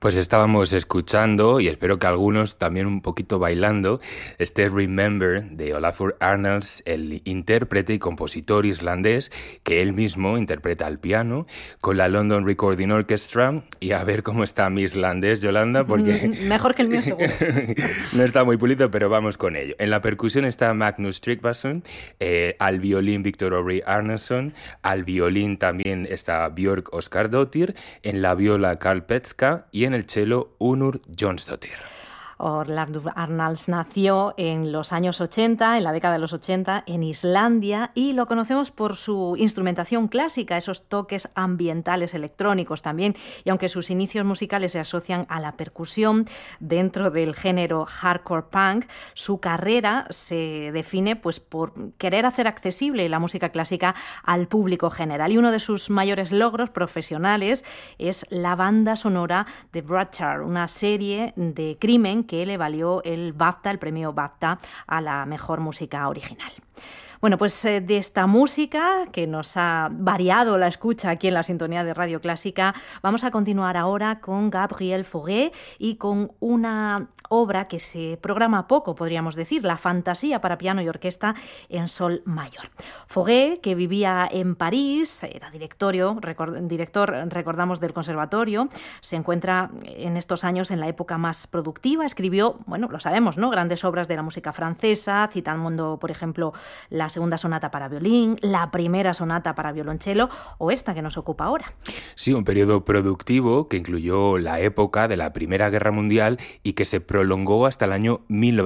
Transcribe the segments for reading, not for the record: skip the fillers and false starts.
Pues estábamos escuchando, y espero que algunos también un poquito bailando, este Remember de Olafur Arnalds, el intérprete y compositor islandés, que él mismo interpreta al piano, con la London Recording Orchestra. Y a ver cómo está mi islandés, Yolanda, porque Mejor que el mío, seguro. no está muy pulido, pero vamos con ello. En la percusión está Magnus Tryggvason, al violín Viktor Orri Arnason, al violín también está Björk Óskardóttir, en la viola Karl Petzka y en el cello Unnur Jónsdóttir. Olafur Arnalds nació en los años 80, en la década de los 80, en Islandia, y lo conocemos por su instrumentación clásica, esos toques ambientales electrónicos también, y aunque sus inicios musicales se asocian a la percusión dentro del género hardcore punk, su carrera se define pues por querer hacer accesible la música clásica al público general, y uno de sus mayores logros profesionales es la banda sonora de Broadchurch, una serie de crimen que le valió el BAFTA, el premio BAFTA a la mejor música original. Bueno, pues de esta música que nos ha variado la escucha aquí en la sintonía de Radio Clásica, vamos a continuar ahora con Gabriel Fauré y con una obra que se programa poco, podríamos decir, la Fantasía para piano y orquesta en sol mayor. Fauré, que vivía en París, era director, recordamos, del conservatorio, se encuentra en estos años en la época más productiva, escribió, bueno, lo sabemos, ¿no?, grandes obras de la música francesa, citando, por ejemplo, la segunda sonata para violín, la primera sonata para violonchelo o esta que nos ocupa ahora. Sí, un periodo productivo que incluyó la época de la Primera Guerra Mundial y que se prolongó hasta el año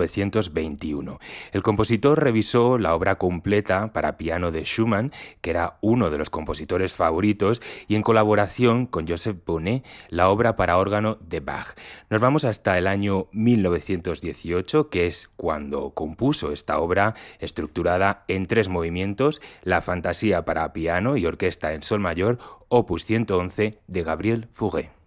1921. El compositor revisó la obra completa para piano de Schumann, que era uno de los compositores favoritos, y en colaboración con Joseph Bonnet, la obra para órgano de Bach. Nos vamos hasta el año 1918, que es cuando compuso esta obra estructurada en 3 movimientos, la Fantasía para piano y orquesta en sol mayor, opus 111 de Gabriel Fauré.